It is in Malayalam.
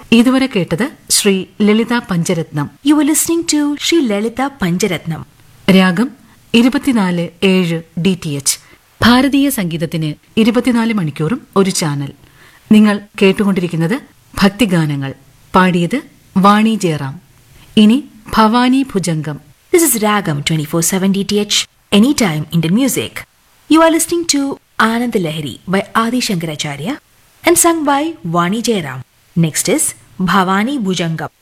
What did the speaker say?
ഇതുവരെ കേട്ടത് ശ്രീ ലളിത പഞ്ചരത്നം. You were listening to Sri Lalita Pancharatnam. രാഗം 24/7 DTH. ഭാരതീയ സംഗീതത്തിന് 24 മണിക്കൂറും ഒരു ചാനൽ. നിങ്ങൾ കേട്ടുകൊണ്ടിരിക്കുന്നത് ഭക്തിഗാനങ്ങൾ. പാടിയത് വാണി ജയറാം. ഇനി Bhavani ഭുജംഗം. This is Ragam 24/7 DTH, anytime Indian music. You are listening to Anand Lahari by Adi Shankaracharya and sung by Vani Jairam. Next is Bhavani Bhujangam.